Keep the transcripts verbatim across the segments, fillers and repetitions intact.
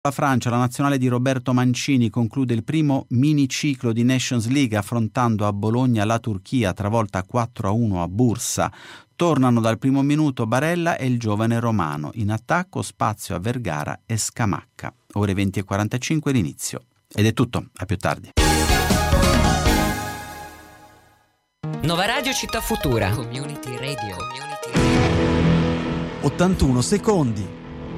La Francia, la nazionale di Roberto Mancini conclude il primo miniciclo di Nations League affrontando a Bologna la Turchia, travolta quattro a uno a Bursa. Tornano dal primo minuto Barella e il giovane romano. In attacco spazio a Vergara e Scamacca. Ore venti e quarantacinque l'inizio. Ed è tutto, a più tardi. Nova Radio Città Futura. Community Radio. Community Radio. ottantuno secondi.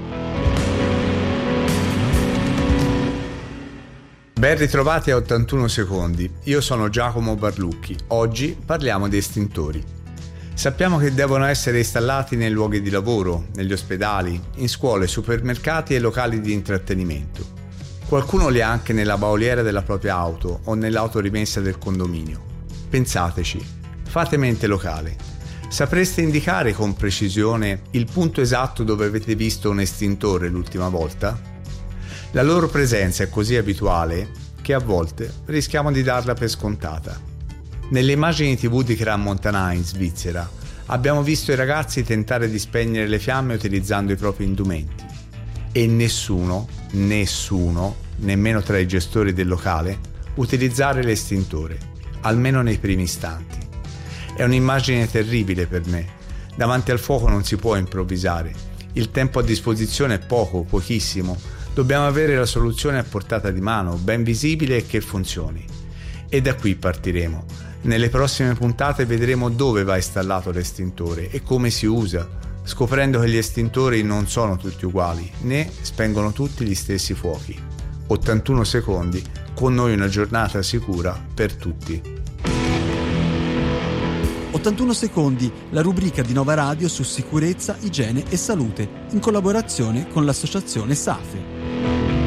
Ben ritrovati a ottantuno secondi, io sono Giacomo Barlucchi, oggi parliamo di estintori. Sappiamo che devono essere installati nei luoghi di lavoro, negli ospedali, in scuole, supermercati e locali di intrattenimento. Qualcuno li ha anche nella bauliera della propria auto o nell'auto rimessa del condominio. Pensateci, fate mente locale. Sapreste indicare con precisione il punto esatto dove avete visto un estintore l'ultima volta? La loro presenza è così abituale che a volte rischiamo di darla per scontata. Nelle immagini tivù di Crans-Montana in Svizzera abbiamo visto i ragazzi tentare di spegnere le fiamme utilizzando i propri indumenti e nessuno, nessuno, nemmeno tra i gestori del locale, utilizzare l'estintore, almeno nei primi istanti. È un'immagine terribile per me. Davanti al fuoco non si può improvvisare. Il tempo a disposizione è poco, pochissimo. Dobbiamo avere la soluzione a portata di mano, ben visibile e che funzioni. E da qui partiremo. Nelle prossime puntate vedremo dove va installato l'estintore e come si usa, scoprendo che gli estintori non sono tutti uguali, né spengono tutti gli stessi fuochi. ottantuno secondi, con noi una giornata sicura per tutti. ottantuno secondi, la rubrica di Nova Radio su sicurezza, igiene e salute, in collaborazione con l'associazione SAFE.